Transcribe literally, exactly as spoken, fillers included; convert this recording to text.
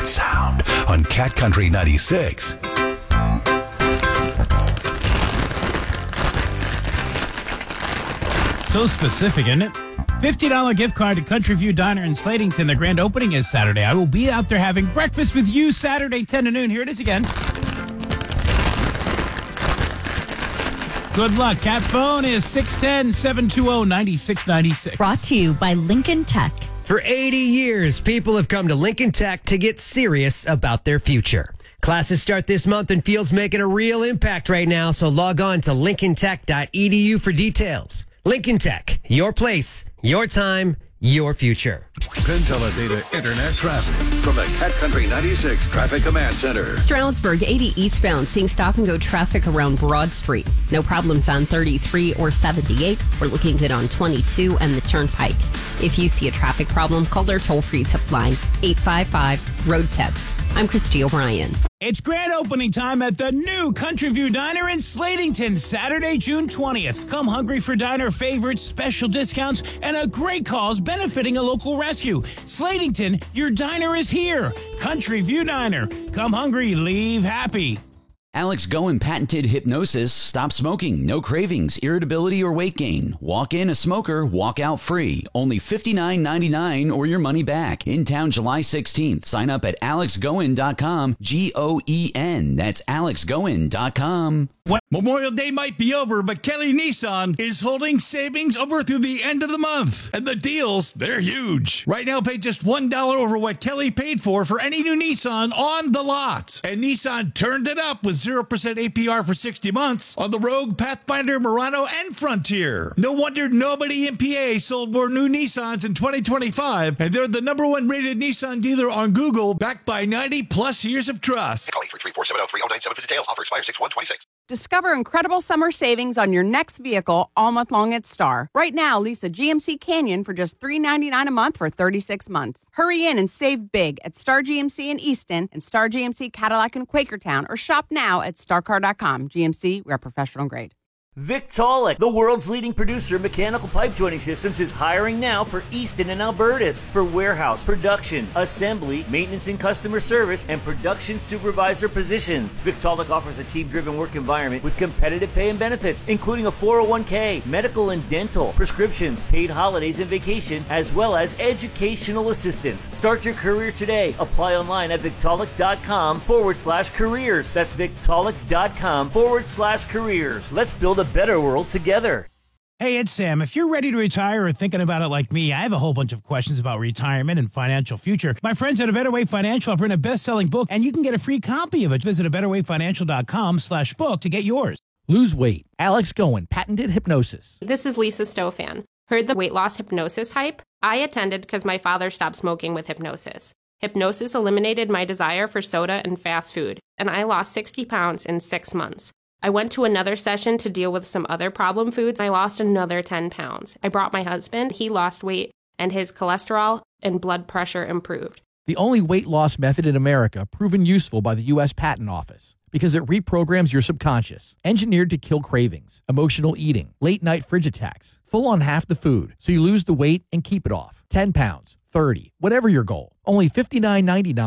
that sound on Cat Country ninety-six. So specific, isn't it? fifty dollars gift card to Country View Diner in Slatington. The grand opening is Saturday. I will be out there having breakfast with you Saturday, ten to noon. Here it is again. Good luck. Cat phone is six one zero, seven two zero, nine six nine six. Brought to you by Lincoln Tech. For eighty years, people have come to Lincoln Tech to get serious about their future. Classes start this month and Field's making a real impact right now, so log on to lincoln tech dot e d u for details. Lincoln Tech, your place, your time, your future. Penteledata Internet traffic from the Cat Country ninety-six Traffic Command Center. Stroudsburg eighty eastbound, seeing stop and go traffic around Broad Street. No problems on thirty-three or seventy-eight. We're looking good on twenty-two and the Turnpike. If you see a traffic problem, call their toll-free tip line, eight five five, road tip. I'm Christy O'Brien. It's grand opening time at the new Country View Diner in Slatington, Saturday, June twentieth. Come hungry for diner favorites, special discounts, and a great cause benefiting a local rescue. Slatington, your diner is here. Country View Diner. Come hungry, leave happy. Alex Goen patented hypnosis. Stop smoking. No cravings, irritability, or weight gain. Walk in a smoker, walk out free. Only fifty-nine ninety-nine or your money back. In town July sixteenth. Sign up at alex goen dot com. G O E N. That's alex goen dot com. What? Memorial Day might be over, but Kelly Nissan is holding savings over through the end of the month. And the deals, they're huge. Right now, pay just one dollar over what Kelly paid for for any new Nissan on the lot. And Nissan turned it up with zero percent A P R for sixty months on the Rogue, Pathfinder, Murano, and Frontier. No wonder nobody in P A sold more new Nissans in twenty twenty-five, and they're the number one rated Nissan dealer on Google, backed by ninety plus years of trust. Call eight three three, four seven zero, three zero nine seven for details. Offer expires six one twenty-six. Discover incredible summer savings on your next vehicle all month long at Star. Right now, lease a G M C Canyon for just three hundred ninety-nine dollars a month for thirty-six months. Hurry in and save big at Star G M C in Easton and Star G M C Cadillac in Quakertown, or shop now at star car dot com. G M C, we are professional grade. Victaulic, the world's leading producer of mechanical pipe joining systems, is hiring now for Easton and Albertus for warehouse, production, assembly, maintenance and customer service, and production supervisor positions. Victaulic offers a team-driven work environment with competitive pay and benefits, including a four oh one k, medical and dental, prescriptions, paid holidays and vacation, as well as educational assistance. Start your career today. Apply online at victaulic.com forward slash careers. That's victaulic.com forward slash careers. Let's build a better world together. Hey, it's Sam. If you're ready to retire or thinking about it like me, I have a whole bunch of questions about retirement and financial future. My friends at A Better Way Financial have written a best-selling book, and you can get a free copy of it. Visit a better way financial dot com slash book to get yours. Lose weight. Alex Goen, patented hypnosis. This is Lisa Stofan. Heard the weight loss hypnosis hype? I attended because my father stopped smoking with hypnosis. Hypnosis eliminated my desire for soda and fast food, and I lost sixty pounds in six months. I went to another session to deal with some other problem foods. I lost another ten pounds. I brought my husband. He lost weight, and his cholesterol and blood pressure improved. The only weight loss method in America proven useful by the U S Patent Office because it reprograms your subconscious, engineered to kill cravings, emotional eating, late-night fridge attacks, full on half the food, so you lose the weight and keep it off. ten pounds, thirty, whatever your goal. Only fifty-nine ninety-nine.